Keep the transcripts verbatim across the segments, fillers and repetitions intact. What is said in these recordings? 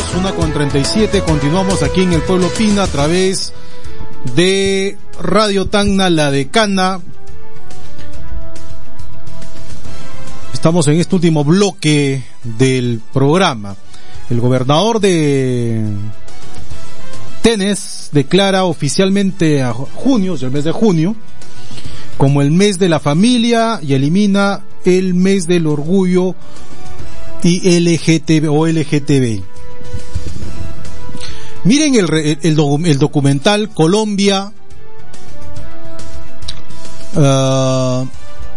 una con treinta y siete, continuamos aquí en el Pueblo Pina a través de Radio Tacna, La Decana. Estamos en este último bloque del programa. El gobernador de Tenes declara oficialmente a junio, el mes de junio, como el mes de la familia y elimina el mes del orgullo y L G T B o L G T B. Miren el, el, el, el documental Colombia, uh,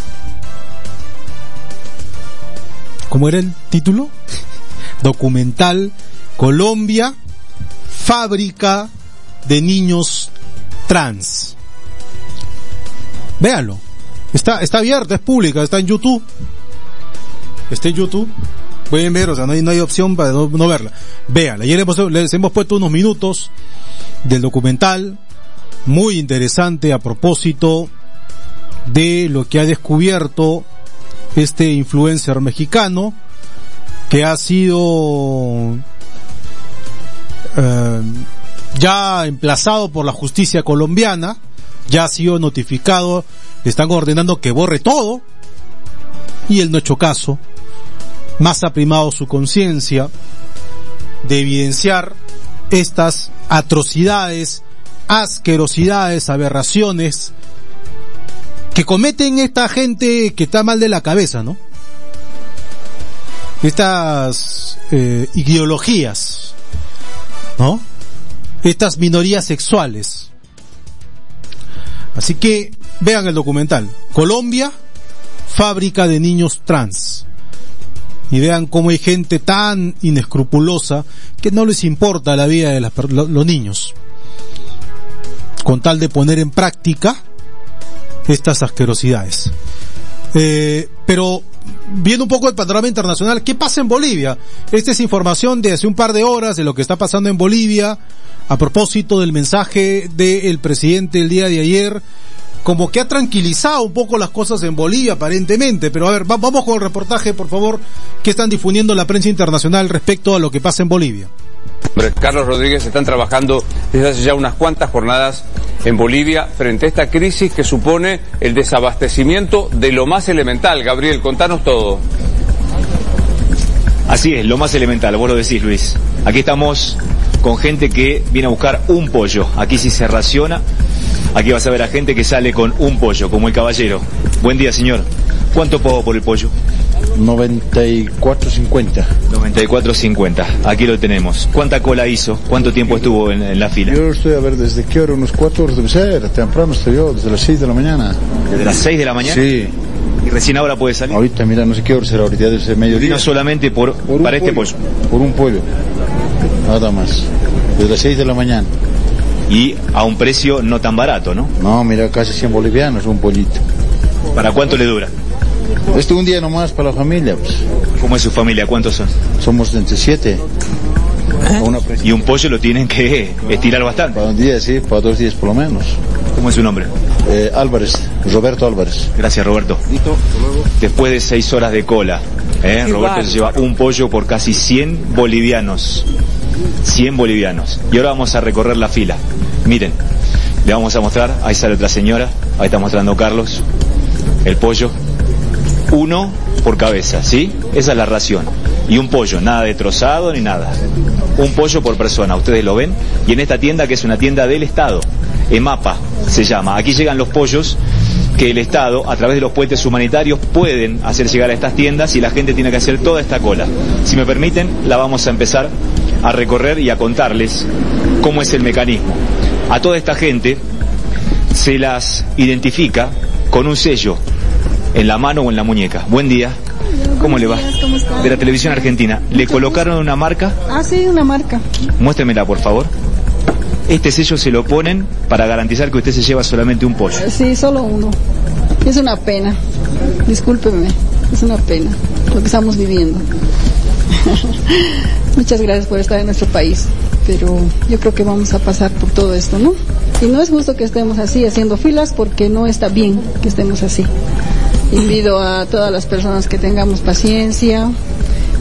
¿cómo era el título? Documental Colombia, fábrica de niños trans. Véanlo. Está, está abierta, es pública, está en YouTube. Está en YouTube. Pueden ver, o sea, no hay, no hay opción para no, no verla. Véanla. Ayer hemos, les hemos puesto unos minutos del documental, muy interesante a propósito de lo que ha descubierto este influencer mexicano, que ha sido eh, ya emplazado por la justicia colombiana, ya ha sido notificado, le están ordenando que borre todo, y él no ha hecho caso. Más ha primado su conciencia de evidenciar estas atrocidades, asquerosidades, aberraciones que cometen esta gente que está mal de la cabeza, ¿no? Estas eh, ideologías, ¿no? Estas minorías sexuales. Así que vean el documental Colombia, fábrica de niños trans, y vean cómo hay gente tan inescrupulosa que no les importa la vida de las, los niños, con tal de poner en práctica estas asquerosidades. Eh, pero viendo un poco el panorama internacional, ¿qué pasa en Bolivia? Esta es información de hace un par de horas de lo que está pasando en Bolivia a propósito del mensaje del presidente el día de ayer, como que ha tranquilizado un poco las cosas en Bolivia aparentemente. Pero a ver, va, vamos con el reportaje, por favor, que están difundiendo la prensa internacional respecto a lo que pasa en Bolivia. Carlos Rodríguez, están trabajando desde hace ya unas cuantas jornadas en Bolivia frente a esta crisis que supone el desabastecimiento de lo más elemental. Gabriel, contanos todo. Así es, lo más elemental, vos lo decís, Luis. Aquí estamos con gente que viene a buscar un pollo. Aquí sí se raciona. Aquí vas a ver a gente que sale con un pollo, como el caballero. Buen día, señor. ¿Cuánto pago por el pollo? noventa y cuatro cincuenta. noventa y cuatro cincuenta. Aquí lo tenemos. ¿Cuánta cola hizo? ¿Cuánto tiempo estuvo en, en la fila? Yo estoy a ver desde qué hora, unos cuatro horas debe ser. Temprano estoy yo, desde las seis de la mañana. ¿Desde las seis de la mañana? Sí. ¿Y recién ahora puede salir? Ahorita, mira, no sé qué hora será, ahorita debe ser mediodía. Vino solamente por, por para este pollo, pollo. Por un pollo. Nada más. Desde las seis de la mañana. Y a un precio no tan barato, ¿no? No, mira, casi cien bolivianos un pollito. ¿Para cuánto le dura? Esto un día nomás para la familia, pues. ¿Cómo es su familia? ¿Cuántos son? Somos entre siete. ¿Eh? Una y un pollo lo tienen que estirar bastante. Para un día, sí, para dos días por lo menos. ¿Cómo es su nombre? Eh, Álvarez, Roberto Álvarez. Gracias, Roberto. Listo, hasta luego. Después de seis horas de cola, ¿eh? Roberto se lleva un pollo por casi cien bolivianos. cien bolivianos. Y ahora vamos a recorrer la fila. Miren, le vamos a mostrar, ahí sale otra señora, ahí está mostrando Carlos, el pollo. Uno por cabeza, ¿sí? Esa es la ración. Y un pollo, nada de trozado ni nada. Un pollo por persona, ustedes lo ven. Y en esta tienda, que es una tienda del Estado, EMAPA se llama. Aquí llegan los pollos que el Estado, a través de los puentes humanitarios, pueden hacer llegar a estas tiendas y la gente tiene que hacer toda esta cola. Si me permiten, la vamos a empezar a recorrer y a contarles cómo es el mecanismo. A toda esta gente se las identifica con un sello en la mano o en la muñeca. Buen día. ¿Cómo le va? ¿Cómo está? De la televisión argentina. ¿Le colocaron una marca? Ah, sí, una marca. Muéstremela, por favor. Este sello se lo ponen para garantizar que usted se lleva solamente un pollo. Sí, solo uno. Es una pena. Discúlpeme. Es una pena lo que estamos viviendo. Muchas gracias por estar en nuestro país, pero yo creo que vamos a pasar por todo esto, ¿no? Y no es justo que estemos así haciendo filas, porque no está bien que estemos así. Invito a todas las personas que tengamos paciencia,